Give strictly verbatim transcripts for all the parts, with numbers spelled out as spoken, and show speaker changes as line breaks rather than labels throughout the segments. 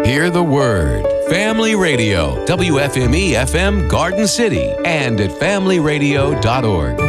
Hear the word. Family Radio, W F M E F M Garden City, and at family radio dot org.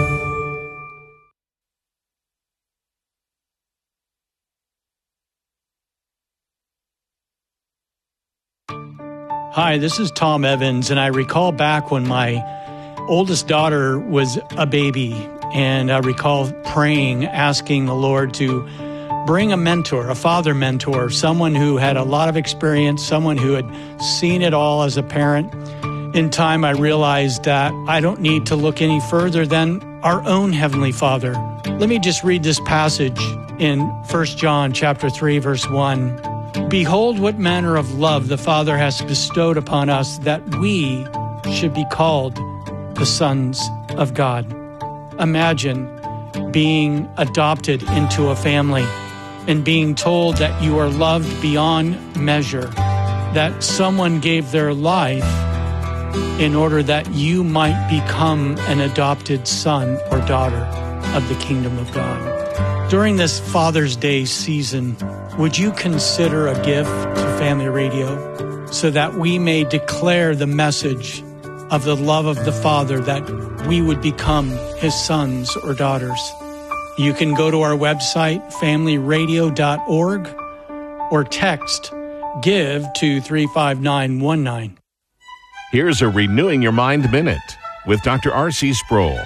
Hi, this is Tom Evans, and I recall back when my oldest daughter was a baby, and I recall praying, asking the Lord to bring a mentor, a father mentor, someone who had a lot of experience, someone who had seen it all as a parent. In time, I realized that I don't need to look any further than our own Heavenly Father. Let me just read this passage in First John chapter three, verse one. Behold, what manner of love the Father has bestowed upon us, that we should be called the sons of God. Imagine being adopted into a family and being told that you are loved beyond measure, that someone gave their life in order that you might become an adopted son or daughter of the kingdom of God. During this Father's Day season, would you consider a gift to Family Radio so that we may declare the message of the love of the Father, that we would become His sons or daughters? You can go to our website, family radio dot org, or text GIVE to three five nine one nine.
Here's a Renewing Your Mind Minute with Doctor R C Sproul.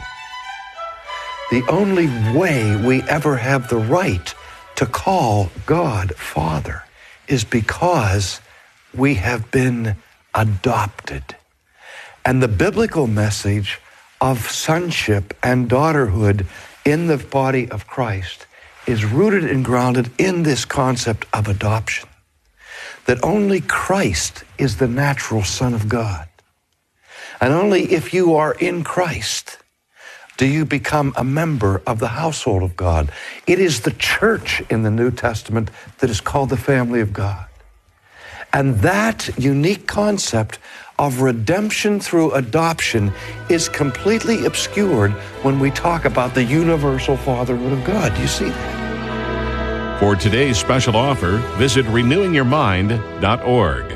The only way we ever have the right to call God Father is because we have been adopted. And the biblical message of sonship and daughterhood in the body of Christ is rooted and grounded in this concept of adoption, that only Christ is the natural Son of God. And only if you are in Christ do you become a member of the household of God. It is the church in the New Testament that is called the family of God. And that unique concept of redemption through adoption is completely obscured when we talk about the universal fatherhood of God. Do you see that?
For today's special offer, visit renewing your mind dot org.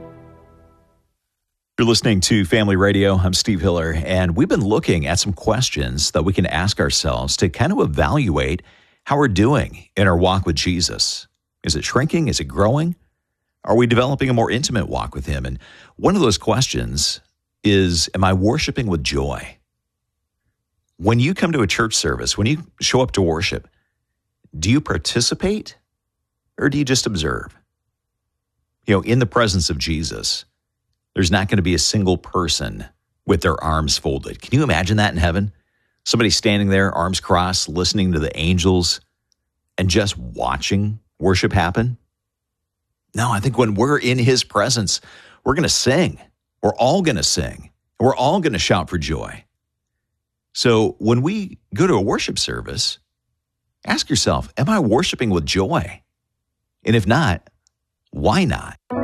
You're listening to Family Radio. I'm Steve Hiller, and we've been looking at some questions that we can ask ourselves to kind of evaluate how we're doing in our walk with Jesus. Is it shrinking? Is it growing? Are we developing a more intimate walk with Him? And one of those questions is, am I worshiping with joy? When you come to a church service, when you show up to worship, do you participate or do you just observe? You know, in the presence of Jesus, there's not going to be a single person with their arms folded. Can you imagine that in heaven? Somebody standing there, arms crossed, listening to the angels and just watching worship happen? No, I think when we're in His presence, we're going to sing. We're all going to sing. We're all going to shout for joy. So when we go to a worship service, ask yourself, am I worshiping with joy? And if not, why not?